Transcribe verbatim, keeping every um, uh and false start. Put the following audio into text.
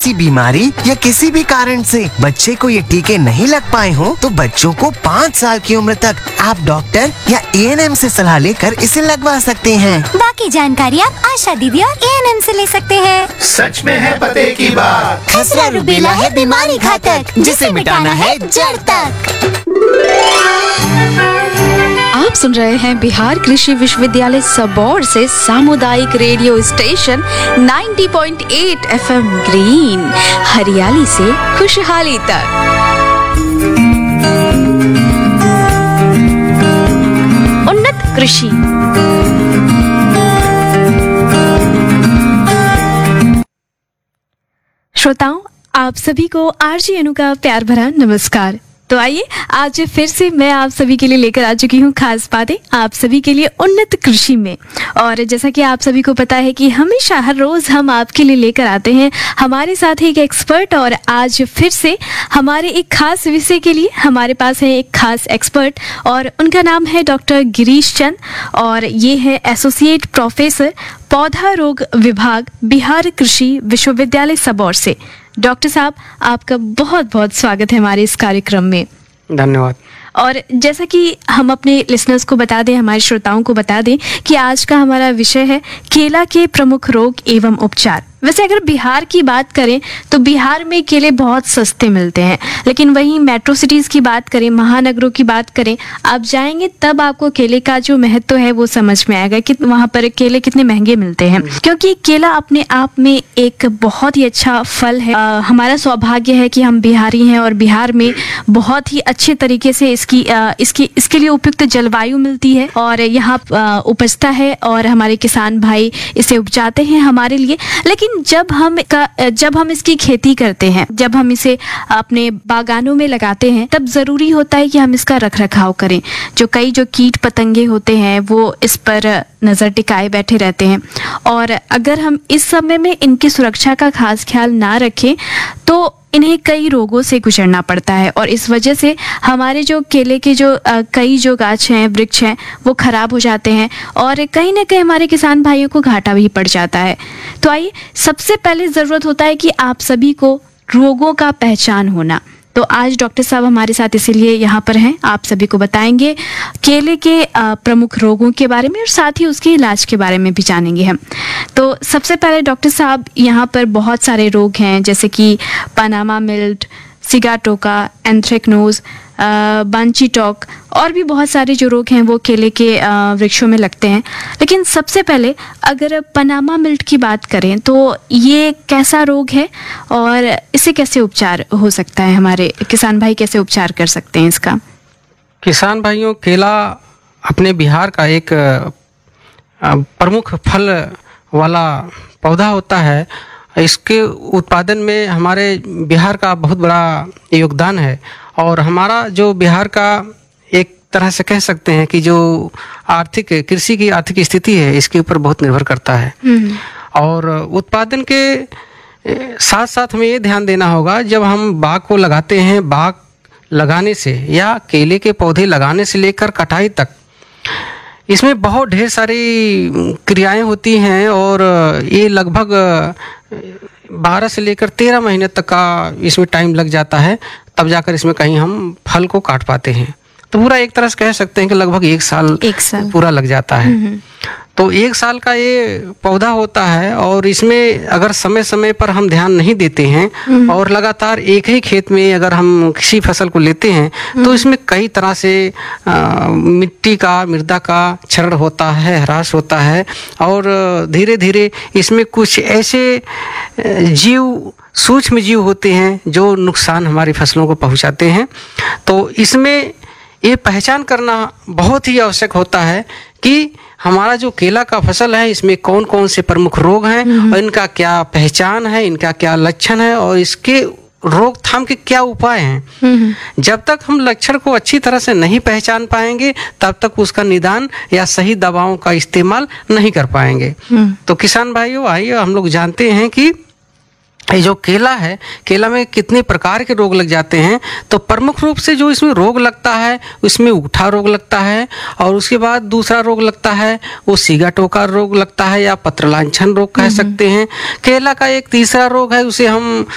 की बीमारी या किसी भी कारण से बच्चे को ये टीके नहीं लग पाए हों, तो बच्चों को पाँच साल की उम्र तक आप डॉक्टर या ए एन एम से सलाह लेकर इसे लगवा सकते हैं। बाकी जानकारी आप आशा दीदी और ए एन एम से ले सकते हैं। सच में है पते की बात। खसरा रुबेला है बीमारी घातक, जिसे मिटाना है जड़ तक। आप सुन रहे हैं बिहार कृषि विश्वविद्यालय सबौर से सामुदायिक रेडियो स्टेशन नब्बे पॉइंट आठ एफ एम ग्रीन, हरियाली से खुशहाली तक। उन्नत कृषि। श्रोताओं, आप सभी को आरजे अनु का प्यार भरा नमस्कार। तो आइए आज फिर से मैं आप सभी के लिए लेकर आ चुकी हूँ खास बातें आप सभी के लिए उन्नत कृषि में। और जैसा कि आप सभी को पता है कि हमेशा हर रोज हम आपके लिए लेकर आते हैं हमारे साथ एक एक्सपर्ट, और आज फिर से हमारे एक खास विषय के लिए हमारे पास है एक खास एक्सपर्ट, और उनका नाम है डॉक्टर गिरीश चंद, और ये है एसोसिएट प्रोफेसर पौधा रोग विभाग बिहार कृषि विश्वविद्यालय सबौर से। डॉक्टर साहब, आपका बहुत बहुत स्वागत है हमारे इस कार्यक्रम में। धन्यवाद। और जैसा कि हम अपने लिसनर्स को बता दें, हमारे श्रोताओं को बता दें कि आज का हमारा विषय है केला के प्रमुख रोग एवं उपचार। वैसे अगर बिहार की बात करें तो बिहार में केले बहुत सस्ते मिलते हैं, लेकिन वहीं मेट्रो सिटीज की बात करें, महानगरों की बात करें, आप जाएंगे तब आपको केले का जो महत्व है वो समझ में आएगा कि वहाँ पर केले कितने महंगे मिलते हैं। क्योंकि केला अपने आप में एक बहुत ही अच्छा फल है। आ, हमारा सौभाग्य है कि हम बिहारी हैं और बिहार में बहुत ही अच्छे तरीके से इसकी आ, इसकी इसके लिए उपयुक्त जलवायु मिलती है और यहाँ उपजता है, और हमारे किसान भाई इसे उपजाते हैं हमारे लिए। लेकिन जब हम का जब हम इसकी खेती करते हैं, जब हम इसे अपने बागानों में लगाते हैं, तब जरूरी होता है कि हम इसका रख रखाव करें। जो कई जो कीट पतंगे होते हैं वो इस पर नजर टिकाए बैठे रहते हैं, और अगर हम इस समय में इनकी सुरक्षा का खास ख्याल ना रखें तो इन्हें कई रोगों से गुजरना पड़ता है, और इस वजह से हमारे जो केले के जो आ, कई जो गाछ हैं, वृक्ष हैं, वो खराब हो जाते हैं, और कहीं ना कहीं हमारे किसान भाइयों को घाटा भी पड़ जाता है। तो आइए, सबसे पहले ज़रूरत होता है कि आप सभी को रोगों का पहचान होना। तो आज डॉक्टर साहब हमारे साथ इसीलिए यहाँ पर हैं, आप सभी को बताएंगे केले के प्रमुख रोगों के बारे में और साथ ही उसके इलाज के बारे में भी जानेंगे हम। तो सबसे पहले डॉक्टर साहब, यहाँ पर बहुत सारे रोग हैं जैसे कि पनामा मिल्ट, सिगाटोका, एंथ्रेक्नोज, बांची टॉक और भी बहुत सारे जो रोग हैं वो केले के वृक्षों में लगते हैं। लेकिन सबसे पहले अगर पनामा मिल्ट की बात करें तो ये कैसा रोग है और इससे कैसे उपचार हो सकता है? हमारे किसान भाई कैसे उपचार कर सकते हैं इसका? किसान भाइयों, केला अपने बिहार का एक प्रमुख फल वाला पौधा होता है। इसके उत्पादन में हमारे बिहार का बहुत बड़ा योगदान है, और हमारा जो बिहार का एक तरह से कह सकते हैं कि जो आर्थिक कृषि की आर्थिक स्थिति है इसके ऊपर बहुत निर्भर करता है। और उत्पादन के साथ साथ हमें ये ध्यान देना होगा, जब हम बाग को लगाते हैं, बाग लगाने से या केले के पौधे लगाने से लेकर कटाई तक इसमें बहुत ढेर सारी क्रियाएं होती हैं, और ये लगभग बारह से लेकर तेरह महीने तक का इसमें टाइम लग जाता है, तब जाकर इसमें कहीं हम फल को काट पाते हैं। तो पूरा एक तरह से कह सकते हैं कि लगभग एक साल, एक साल पूरा लग जाता है। तो एक साल का ये पौधा होता है, और इसमें अगर समय समय पर हम ध्यान नहीं देते हैं और लगातार एक ही खेत में अगर हम किसी फसल को लेते हैं तो इसमें कई तरह से आ, मिट्टी का, मृदा का क्षरण होता है, ह्रास होता है, और धीरे धीरे इसमें कुछ ऐसे जीव, सूक्ष्म जीव होते हैं जो नुकसान हमारी फसलों को पहुंचाते हैं। तो इसमें ये पहचान करना बहुत ही आवश्यक होता है कि हमारा जो केला का फसल है इसमें कौन कौन से प्रमुख रोग हैं और इनका क्या पहचान है, इनका क्या लक्षण है और इसके रोकथाम के क्या उपाय हैं। जब तक हम लक्षण को अच्छी तरह से नहीं पहचान पाएंगे तब तक उसका निदान या सही दवाओं का इस्तेमाल नहीं कर पाएंगे। तो किसान भाइयों, आइए हम लोग जानते हैं कि ये जो केला है, केला में कितने प्रकार के रोग लग जाते हैं। तो प्रमुख रूप से जो इसमें रोग लगता है उसमें उठा रोग लगता है, और उसके बाद दूसरा रोग लगता है वो सिगाटोका रोग लगता है या पत्र लांछन रोग कह सकते हैं। केला का एक तीसरा रोग है उसे हम